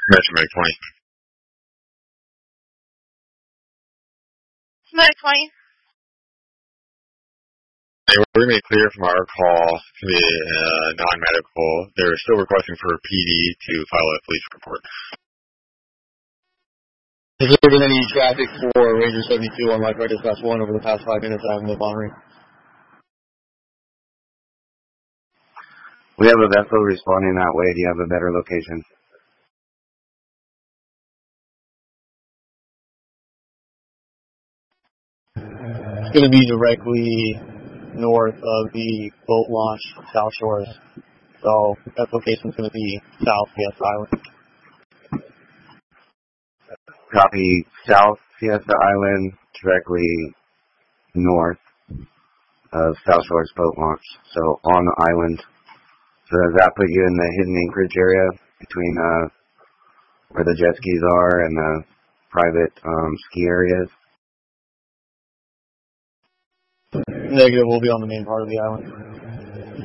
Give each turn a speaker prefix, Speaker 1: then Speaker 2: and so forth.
Speaker 1: Metric 20.
Speaker 2: Medic 20.
Speaker 1: They were made clear from our call to be non-medical. They're still requesting for a PD to file a police report.
Speaker 3: Has there been any traffic for Ranger 72 on Lifeguard Dispatch 1 over the past 5 minutes after the bomb ring?
Speaker 4: We have a vessel responding that way. Do you have a better location?
Speaker 3: It's going to be directly north of the boat launch, South Shores. So that location is going to be South Fiesta Island.
Speaker 4: Copy. South Fiesta Island, directly north of South Shores boat launch. So on the island. So does that put you in the hidden anchorage area between where the jet skis are and the private ski areas?
Speaker 3: Negative, we'll be on the main part of the island.